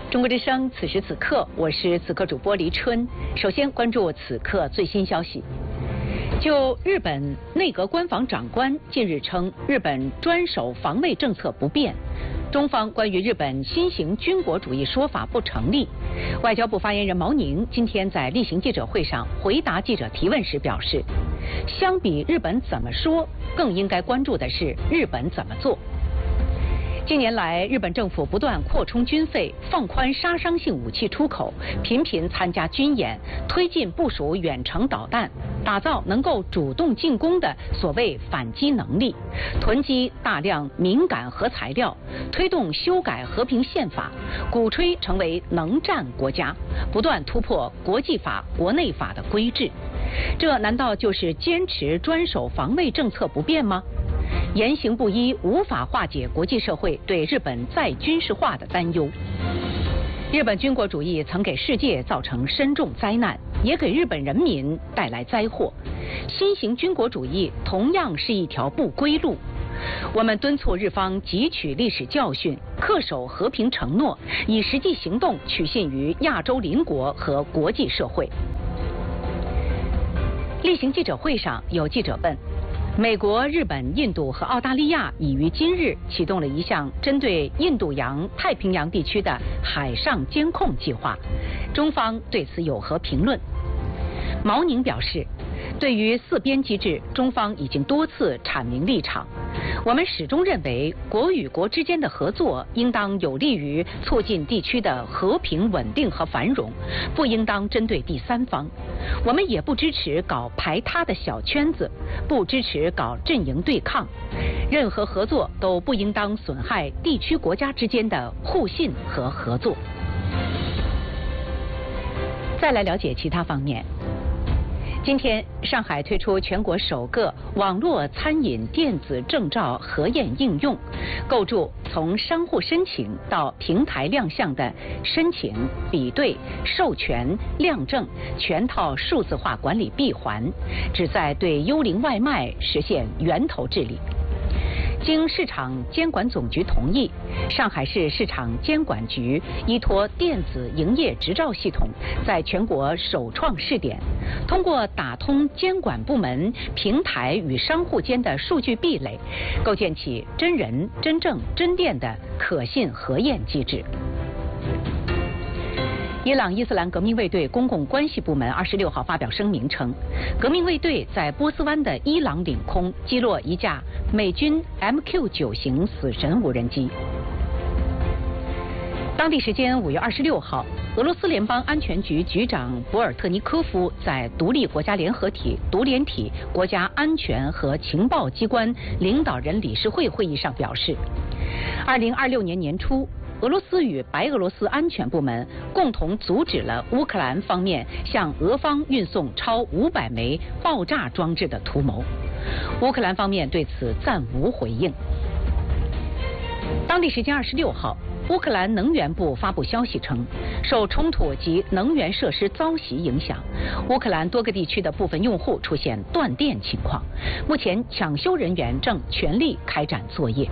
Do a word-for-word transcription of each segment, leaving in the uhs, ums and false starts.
中国之声，此时此刻，我是此刻主播黎春。首先关注此刻最新消息。就日本内阁官房长官近日称，日本专守防卫政策不变，中方关于日本新型军国主义说法不成立。外交部发言人毛宁今天在例行记者会上回答记者提问时表示，相比日本怎么说，更应该关注的是日本怎么做。近年来，日本政府不断扩充军费，放宽杀伤性武器出口，频频参加军演，推进部署远程导弹，打造能够主动进攻的所谓反击能力，囤积大量敏感核材料，推动修改和平宪法，鼓吹成为能战国家，不断突破国际法、国内法的规制。这难道就是坚持专守防卫政策不变吗？言行不一，无法化解国际社会对日本再军事化的担忧。日本军国主义曾给世界造成深重灾难，也给日本人民带来灾祸。新型军国主义同样是一条不归路。我们敦促日方汲取历史教训，恪守和平承诺，以实际行动取信于亚洲邻国和国际社会。例行记者会上，有记者问，美国、日本、印度和澳大利亚已于今日启动了一项针对印度洋太平洋地区的海上监控计划，中方对此有何评论？毛宁表示，对于四边机制，中方已经多次阐明立场。我们始终认为，国与国之间的合作应当有利于促进地区的和平稳定和繁荣，不应当针对第三方。我们也不支持搞排他的小圈子，不支持搞阵营对抗。任何合作都不应当损害地区国家之间的互信和合作。再来了解其他方面。今天，上海推出全国首个网络餐饮电子证照核验应用，构筑从商户申请到平台亮相的申请、比对、授权、量证全套数字化管理闭环，旨在对幽灵外卖实现源头治理。经市场监管总局同意，上海市市场监管局依托电子营业执照系统，在全国首创试点，通过打通监管部门、平台与商户间的数据壁垒，构建起真人、真证、真店的可信核验机制。伊朗伊斯兰革命卫队公共关系部门二十六号发表声明称，革命卫队在波斯湾的伊朗领空击落一架美军 M Q 九 型死神无人机。当地时间五月二十六号，俄罗斯联邦安全局局长博尔特尼科夫在独立国家联合体独联体国家安全和情报机关领导人理事会会议上表示，二零二六年年初，俄罗斯与白俄罗斯安全部门共同阻止了乌克兰方面向俄方运送超五百枚爆炸装置的图谋。乌克兰方面对此暂无回应。当地时间二十六号，乌克兰能源部发布消息称，受冲突及能源设施遭袭影响，乌克兰多个地区的部分用户出现断电情况，目前抢修人员正全力开展作业。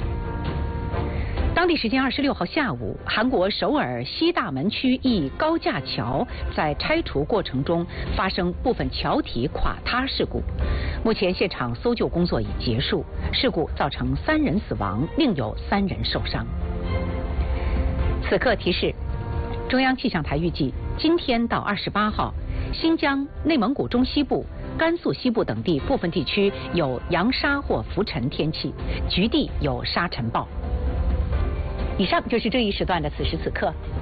当地时间二十六号下午，韩国首尔西大门区一高架桥在拆除过程中发生部分桥体垮塌事故，目前现场搜救工作已结束，事故造成三人死亡，另有三人受伤。此刻提示，中央气象台预计今天到二十八号，新疆、内蒙古中西部、甘肃西部等地部分地区有扬沙或浮尘天气，局地有沙尘暴。以上就是这一时段的此时此刻。